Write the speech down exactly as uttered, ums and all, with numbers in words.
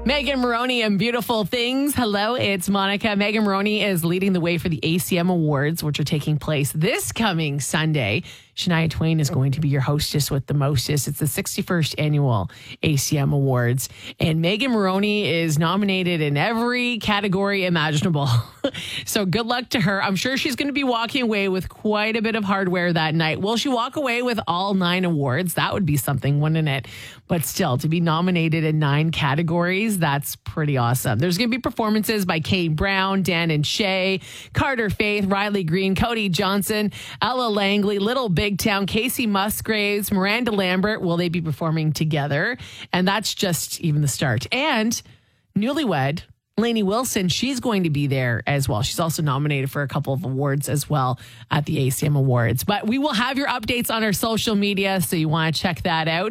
Megan Moroney and Beautiful Things. Hello, it's Monica. Megan Moroney is leading the way for the A C M Awards, which are taking place this coming Sunday. Shania Twain is going to be your hostess with the mostest. It's the sixty-first annual A C M Awards. And Megan Moroney is nominated in every category imaginable. So good luck to her. I'm sure she's going to be walking away with quite a bit of hardware that night. Will she walk away with all nine awards? That would be something, wouldn't it? But still, to be nominated in nine categories, that's pretty awesome. There's going to be performances by Kane Brown, Dan and Shay, Carter Faith, Riley Green, Cody Johnson, Ella Langley, Little Big Town, Casey Musgraves, Miranda Lambert. Will they be performing together? And that's just even the start. And newlywed Lainey Wilson, she's going to be there as well. She's also nominated for a couple of awards as well at the A C M Awards. But we will have your updates on our social media, so you want to check that out.